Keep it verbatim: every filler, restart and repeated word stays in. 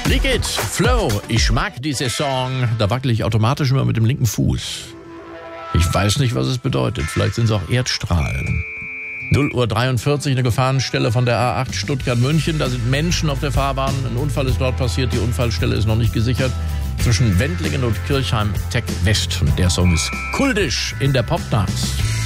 Wie geht's? Flow, ich mag diese Song. Da wackel ich automatisch immer mit dem linken Fuß. Ich weiß nicht, was es bedeutet. Vielleicht sind es auch Erdstrahlen. null Uhr dreiundvierzig, eine Gefahrenstelle von der A acht Stuttgart-München. Da sind Menschen auf der Fahrbahn. Ein Unfall ist dort passiert. Die Unfallstelle ist noch nicht gesichert. Zwischen Wendlingen und Kirchheim Tech West. Und der Song ist kultisch in der Popdance.